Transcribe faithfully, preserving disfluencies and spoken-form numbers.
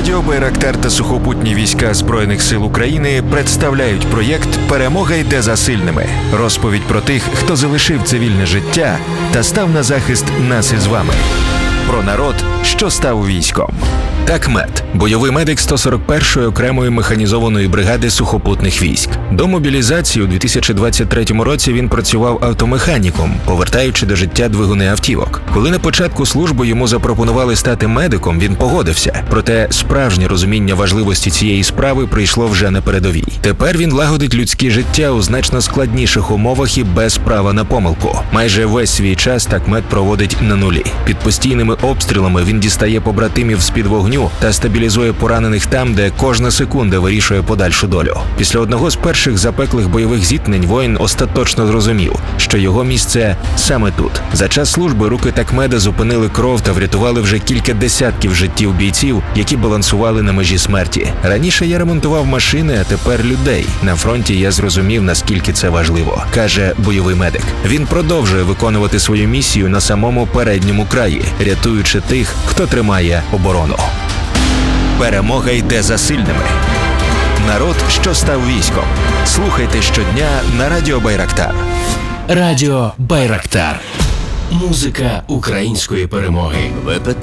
Радіо Байрактар та сухопутні війська Збройних сил України представляють проєкт «Перемога йде за сильними». Розповідь про тих, хто залишив цивільне життя та став на захист нас із вами. Про народ, що став військом. Такмед – бойовий медик сто сорок першої окремої механізованої бригади сухопутних військ. До мобілізації у дві тисячі двадцять третьому році він працював автомеханіком, повертаючи до життя двигуни автівок. Коли на початку служби йому запропонували стати медиком, він погодився. Проте справжнє розуміння важливості цієї справи прийшло вже на передовій. Тепер він лагодить людське життя у значно складніших умовах і без права на помилку. Майже весь свій час Такмед проводить на нулі. Під постійними обстрілами він дістає побратимів з-під вогню та стабілізує поранених там, де кожна секунда вирішує подальшу долю. Після одного з перших запеклих бойових зіткнень воїн остаточно зрозумів, що його місце саме тут. За час служби руки Такмеда зупинили кров та врятували вже кілька десятків життів бійців, які балансували на межі смерті. Раніше я ремонтував машини, а тепер людей. На фронті я зрозумів, наскільки це важливо, каже бойовий медик. Він продовжує виконувати свою місію на самому передньому краї, рятуючи тих, хто тримає оборону. Перемога йде за сильними. Народ, що став військом. Слухайте щодня на Радіо Байрактар. Радіо Байрактар. Музика української перемоги.